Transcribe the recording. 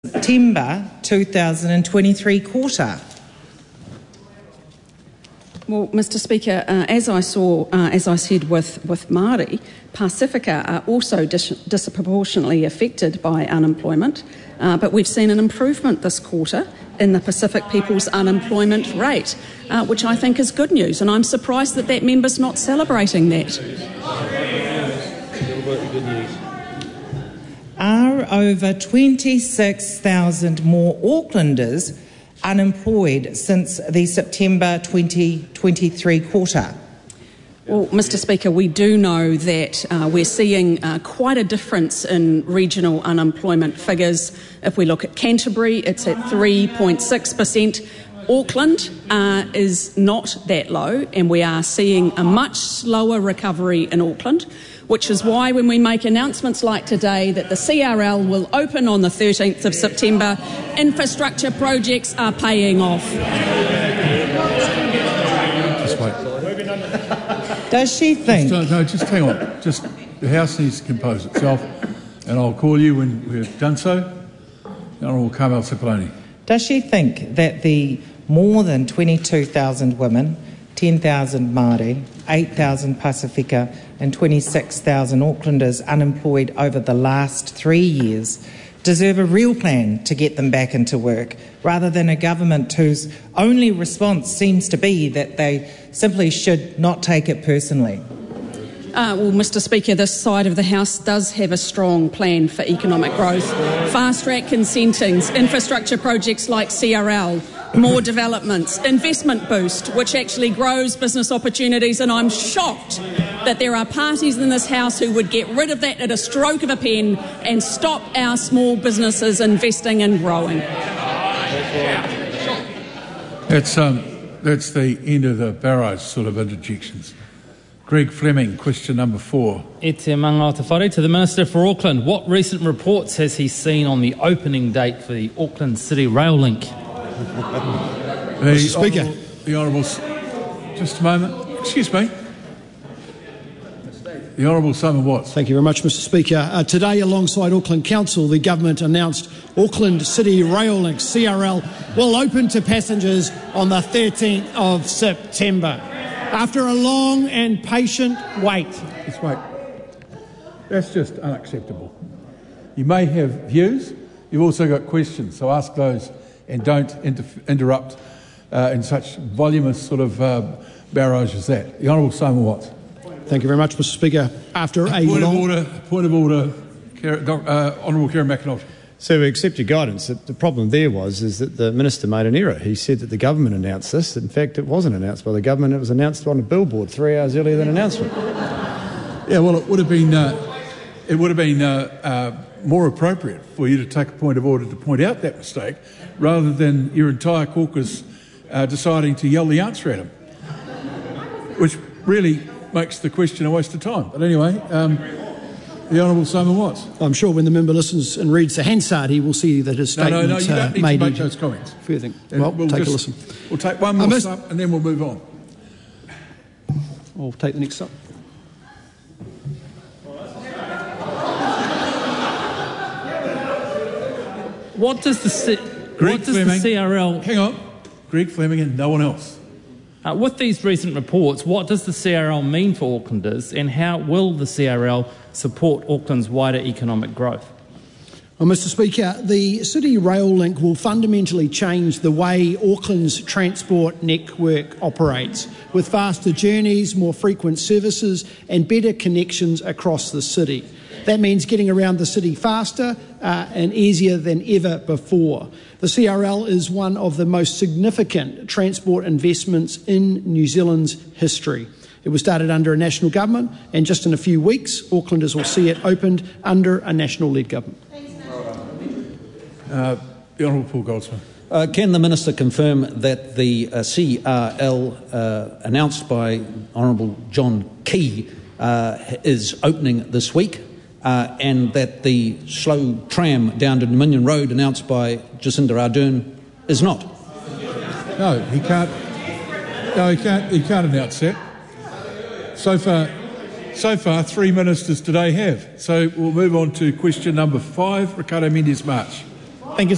September 2023 quarter. Well, Mr. Speaker, as I said with Māori, Pasifika are also disproportionately affected by unemployment, but we've seen an improvement this quarter in the Pacific people's unemployment rate, which I think is good news, and I'm surprised that that member's not celebrating that. Are over 26,000 more Aucklanders unemployed since the September 2023 quarter? Well, Mr. Speaker, we do know that we're seeing quite a difference in regional unemployment figures. If we look at Canterbury, it's at 3.6%. Auckland is not that low, and we are seeing a much slower recovery in Auckland, which is why when we make announcements like today that the CRL will open on the 13th of September, infrastructure projects are paying off. Just wait. Does she think... Just hang on. Just the House needs to compose itself, and I'll call you when we've done so. The Honourable Carmel Cipollone. Does she think that the more than 22,000 women, 10,000 Māori, 8,000 Pasifika and 26,000 Aucklanders unemployed over the last 3 years deserve a real plan to get them back into work, rather than a government whose only response seems to be that they simply should not take it personally? Well, Mr. Speaker, this side of the House does have a strong plan for economic growth. Fast-track consentings, infrastructure projects like CRL, more developments, investment boost, which actually grows business opportunities, and I'm shocked that there are parties in this House who would get rid of that at a stroke of a pen and stop our small businesses investing and growing. That's the end of the barrage sort of interjections. Greg Fleming, question number 4. E te manga o te whare to the Minister for Auckland. What recent reports has he seen on the opening date for the Auckland City Rail Link? Mr. Speaker. The Honourable... Just a moment. Excuse me. The Honourable Simon Watts. Thank you very much, Mr. Speaker. Today, alongside Auckland Council, the government announced Auckland City Rail Link, CRL, will open to passengers on the 13th of September. After a long and patient wait. Just wait. That's just unacceptable. You may have views, you've also got questions, so ask those and don't interrupt in such voluminous sort of barrage as that. The Honourable Simon Watts. Thank you very much, Mr. Speaker. After a Point of order, Honourable Kieran McIntosh. So we accept your guidance. The problem there is that the Minister made an error. He said that the government announced this. In fact, it wasn't announced by the government. It was announced on a billboard 3 hours earlier than announcement. Yeah, well, it would have been more appropriate for you to take a point of order to point out that mistake, rather than your entire caucus deciding to yell the answer at him, which really makes the question a waste of time. But anyway. The Honourable Simon Watts. I'm sure when the member listens and reads the Hansard, he will see that his statement No, you don't need to make those comments. Fair thing. Well, we'll take a listen. We'll take one more stop and then we'll move on. I'll take the next stop. What does the CRL... Hang on. Greg Fleming and no one else. With these recent reports, what does the CRL mean for Aucklanders, and how will the CRL support Auckland's wider economic growth? Well, Mr. Speaker, the City Rail Link will fundamentally change the way Auckland's transport network operates, with faster journeys, more frequent services and better connections across the city. That means getting around the city faster and easier than ever before. The CRL is one of the most significant transport investments in New Zealand's history. It was started under a national government, and just in a few weeks, Aucklanders will see it opened under a national-led government. The Honourable Paul Goldsmith. Can the Minister confirm that the CRL announced by Honourable John Key is opening this week? And that the slow tram down to Dominion Road announced by Jacinda Ardern is not? No, he can't. No, he can't announce that. So far, 3 ministers today have. So we'll move on to question number 5, Ricardo Mendes March.